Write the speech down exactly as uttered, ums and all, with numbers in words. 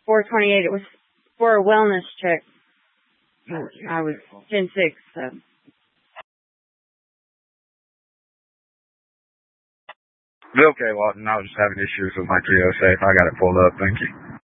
four twenty-eight. It was for a wellness check. I was ten six, so. Okay, Lawton. I was just having issues with my three oh safe. I got it pulled up. Thank you.